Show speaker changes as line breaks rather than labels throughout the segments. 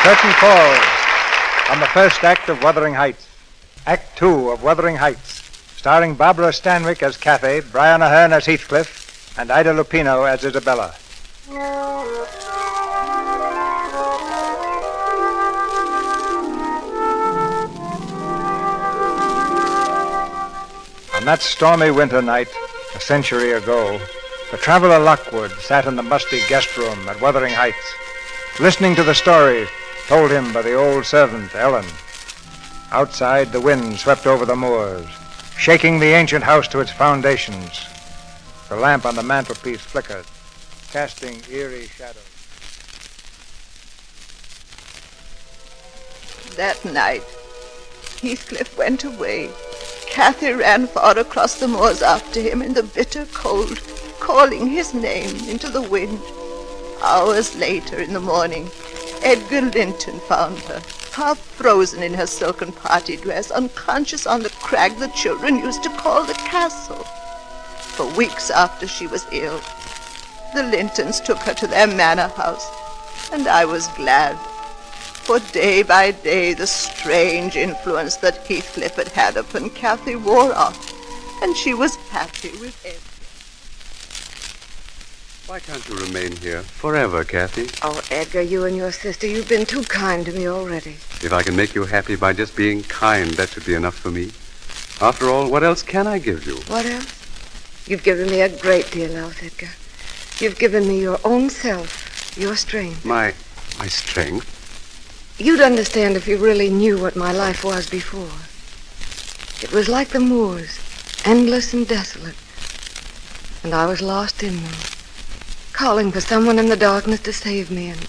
Curtain falls on the first act of Wuthering Heights. Act 2 of Wuthering Heights, starring Barbara Stanwyck as Cathy, Brian Aherne as Heathcliff, and Ida Lupino as Isabella. On that stormy winter night, a century ago, the traveler Lockwood sat in the musty guest room at Wuthering Heights, listening to the stories told him by the old servant, Ellen. Outside, the wind swept over the moors, shaking the ancient house to its foundations. The lamp on the mantelpiece flickered, casting eerie shadows.
That night, Heathcliff went away. Cathy ran far across the moors after him in the bitter cold, calling his name into the wind. Hours later in the morning, Edgar Linton found her, half frozen in her silken party dress, unconscious on the crag the children used to call the castle. For weeks after she was ill, the Lintons took her to their manor house, and I was glad. For day by day the strange influence that Heathcliff had had upon Cathy wore off, and she was happy with Edgar.
Why can't you remain here forever, Cathy?
Oh, Edgar, you and your sister, you've been too kind to me already.
If I can make you happy by just being kind, that should be enough for me. After all, what else can I give you?
What else? You've given me a great deal else, Edgar. You've given me your own self, your strength.
My strength?
You'd understand if you really knew what my life was before. It was like the moors, endless and desolate. And I was lost in them, calling for someone in the darkness to save me, and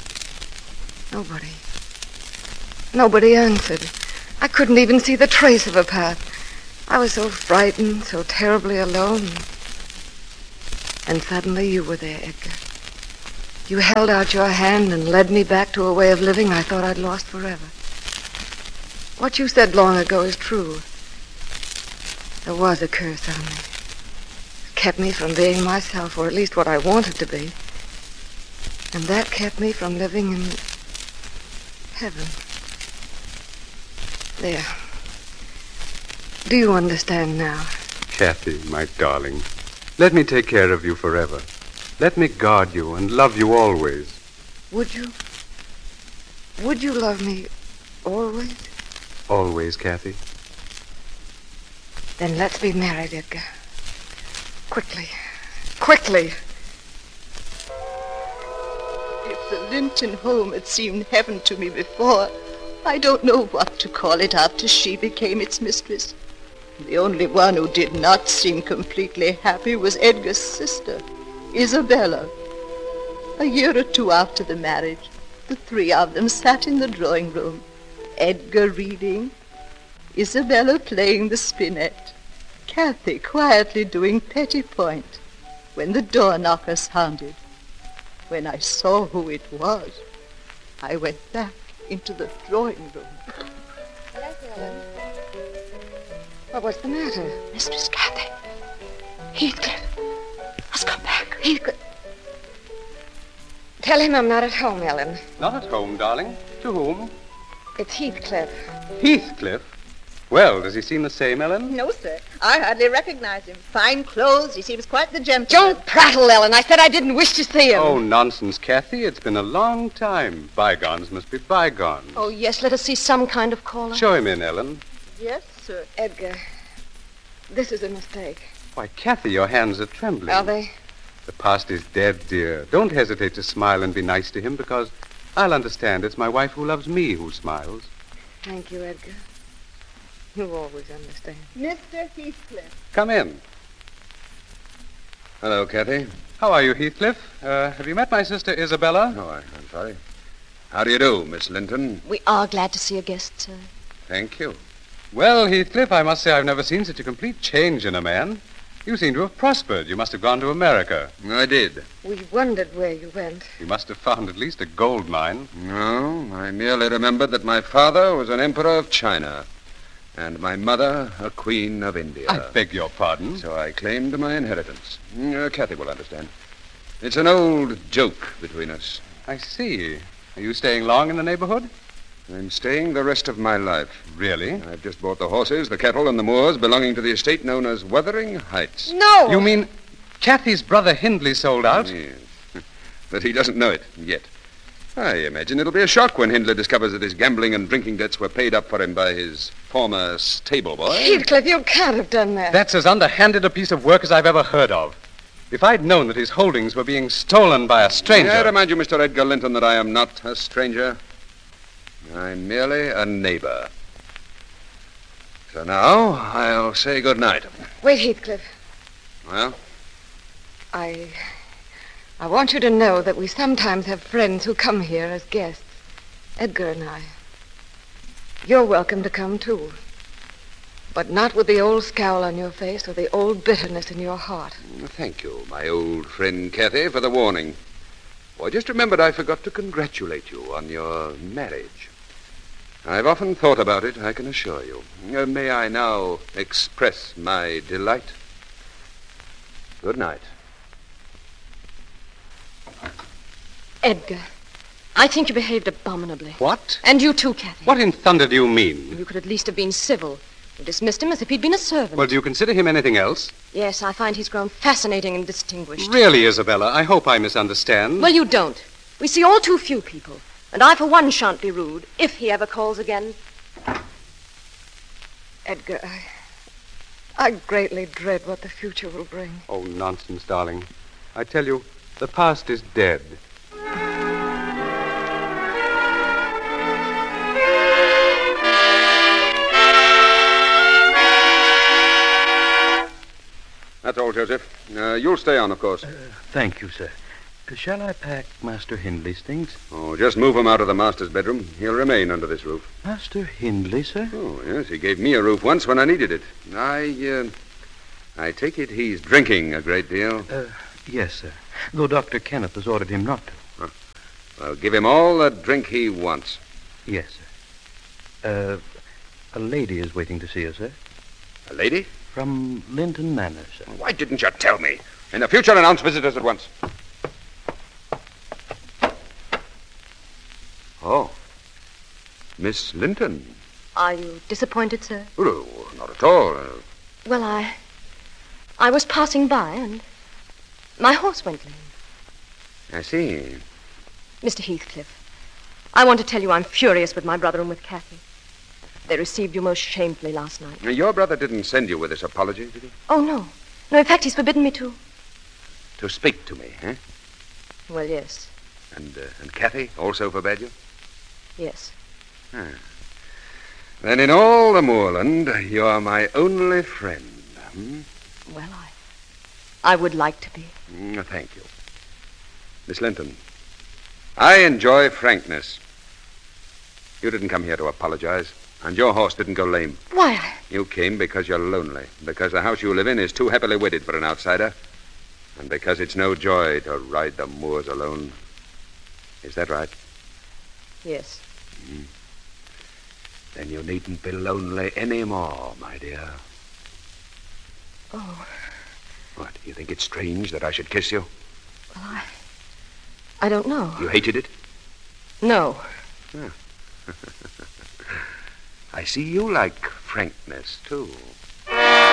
nobody answered. I couldn't even see the trace of a path. I was so frightened, so terribly alone. And suddenly you were there, Edgar. You held out your hand and led me back to a way of living I thought I'd lost forever. What you said long ago is true. There was a curse on me. It kept me from being myself, or at least what I wanted to be. And that kept me from living in heaven. There. Do you understand now?
Cathy, my darling, let me take care of you forever. Let me guard you and love you always.
Would you? Would you love me always?
Always, Cathy.
Then let's be married, Edgar. Quickly. Quickly.
If the Linton home had seemed heaven to me before, I don't know what to call it after she became its mistress. The only one who did not seem completely happy was Edgar's sister, Isabella. A year or two after the marriage, the three of them sat in the drawing room, Edgar reading, Isabella playing the spinet, Cathy quietly doing petit point, when the door knocker sounded. When I saw who it was, I went back into the drawing room.
Yes, Ellen. What's the matter?
Mistress Cathy, Heathcliff has come back.
Heathcliff. Tell him I'm not at home, Ellen.
Not at home, darling. To whom?
It's Heathcliff.
Heathcliff? Well, does he seem the same, Ellen?
No, sir. I hardly recognize him. Fine clothes. He seems quite the gentleman.
Don't prattle, Ellen. I said I didn't wish to see him.
Oh, nonsense, Cathy. It's been a long time. Bygones must be bygones.
Oh, yes. Let us see some kind of caller.
Show him in, Ellen.
Yes, sir.
Edgar, this is a mistake.
Why, Cathy, your hands are trembling.
Are they?
The past is dead, dear. Don't hesitate to smile and be nice to him, because I'll understand it's my wife who loves me who smiles.
Thank you, Edgar. You always understand.
Mr. Heathcliff.
Come in.
Hello, Cathy.
How are you, Heathcliff? Have you met my sister Isabella?
Oh, I'm sorry. How do you do, Miss Linton?
We are glad to see a guest, sir.
Thank you.
Well, Heathcliff, I must say I've never seen such a complete change in a man. You seem to have prospered. You must have gone to America.
I did.
We wondered where you went.
You must have found at least a gold mine.
No, I merely remembered that my father was an emperor of China, and my mother a queen of India.
I beg your pardon?
So I claimed my inheritance. Cathy will understand. It's an old joke between us.
I see. Are you staying long in the neighborhood?
I'm staying the rest of my life.
Really?
I've just bought the horses, the kettle, and the moors belonging to the estate known as Wuthering Heights.
No!
You mean Kathy's brother Hindley sold out?
Yes. But he doesn't know it yet. I imagine it'll be a shock when Hindley discovers that his gambling and drinking debts were paid up for him by his former stable boy.
Heathcliff, you can't have done that.
That's as underhanded a piece of work as I've ever heard of. If I'd known that his holdings were being stolen by a stranger...
May I remind you, Mr. Edgar Linton, that I am not a stranger. I'm merely a neighbor. So now, I'll say good night.
Wait, Heathcliff.
Well?
I want you to know that we sometimes have friends who come here as guests. Edgar and I. You're welcome to come, too. But not with the old scowl on your face or the old bitterness in your heart.
Thank you, my old friend Kathy, for the warning. I just remembered I forgot to congratulate you on your marriage. I've often thought about it, I can assure you. May I now express my delight? Good night.
Edgar, I think you behaved abominably.
What?
And you too, Kathy.
What in thunder do you mean?
You could at least have been civil. You dismissed him as if he'd been a servant.
Well, do you consider him anything else?
Yes, I find he's grown fascinating and distinguished.
Really, Isabella, I hope I misunderstand.
Well, you don't. We see all too few people. And I, for one, shan't be rude, if he ever calls again.
Edgar, I greatly dread what the future will bring.
Oh, nonsense, darling. I tell you, the past is dead.
That's all, Joseph. You'll stay on, of course.
Thank you, sir. Shall I pack Master Hindley's things?
Oh, just move him out of the master's bedroom. He'll remain under this roof.
Master Hindley, sir?
Oh, yes, he gave me a roof once when I needed it. I take it he's drinking a great deal.
Yes, sir. Though Dr. Kenneth has ordered him not to.
Well, give him all the drink he wants.
Yes, sir. A lady is waiting to see us, sir.
A lady?
From Linton Manor, sir.
Why didn't you tell me? In the future, announce visitors at once. Oh. Miss Linton.
Are you disappointed, sir?
Oh, not at all.
Well, I was passing by and my horse went lame.
I see.
Mr. Heathcliff, I want to tell you I'm furious with my brother and with Kathy. They received you most shamefully last night.
Your brother didn't send you with this apology, did he?
Oh, no. No, in fact, he's forbidden me to.
To speak to me, eh?
Well, yes.
And Kathy also forbade you?
Yes.
Then in all the moorland, you're my only friend. Hmm?
Well, I would like to be.
Thank you. Miss Linton, I enjoy frankness. You didn't come here to apologize, and your horse didn't go lame.
Why,
You came because you're lonely, because the house you live in is too heavily wedded for an outsider, and because it's no joy to ride the moors alone. Is that right?
Yes.
Then you needn't be lonely anymore, my dear.
Oh,
What, you think it's strange that I should kiss you?
well, I don't know.
You hated it?
No.
I see you like frankness, too.